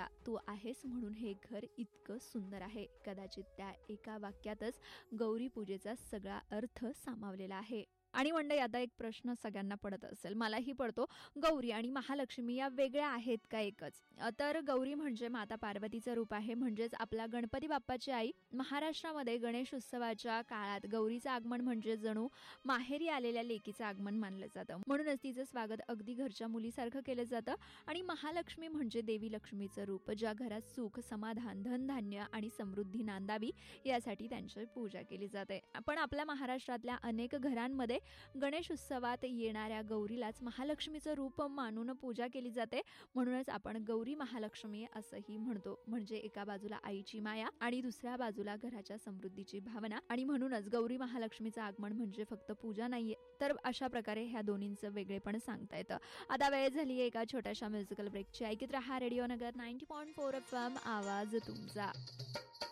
होता. तू आहेस म्हणून हे घर इतकं सुंदर आहे. कदाचित त्या एका वाक्यातच गौरी पूजेचा सगळा अर्थ सामावलेला आहे. आणि मंडळी, आता एक प्रश्न सगळ्यांना पडत असेल, मलाही पडतो, गौरी आणि महालक्ष्मी या वेगळ्या आहेत का एकच? तर गौरी म्हणजे माता पार्वतीचं रूप आहे, म्हणजेच आपला गणपती बाप्पाची आई. महाराष्ट्रामध्ये गणेश उत्सवाच्या काळात गौरीचं आगमन म्हणजे जणू माहेरी आलेल्या लेकीचं आगमन मानलं जातं. म्हणूनच तिचं स्वागत अगदी घरच्या मुलीसारखं केलं जातं. आणि महालक्ष्मी म्हणजे देवी लक्ष्मीचं रूप, ज्या घरात सुख, समाधान, धनधान्य आणि समृद्धी नांदावी यासाठी त्यांची पूजा केली जाते. पण आपल्या महाराष्ट्रातल्या अनेक घरांमध्ये गणेश उत्सवात येणाऱ्या गौरीलाच महालक्ष्मीचं रूप मानून पूजा केली जाते. म्हणूनच आपण गौरी महालक्ष्मी असंही म्हणतो. म्हणजे एका बाजूला आईची माया आणि दुसऱ्या बाजूला घराच्या समृद्धीची भावना. आणि म्हणूनच गौरी महालक्ष्मीचं आगमन म्हणजे फक्त पूजा नाहीये, तर अशा प्रकारे ह्या दोन्हींचं वेगळेपण सांगता येतं. आता वेळ झाली एका छोट्याशा म्युझिकल ब्रेकची. ऐकत रहा रेडिओ नगर 90.4 FM, आवाज तुमचा.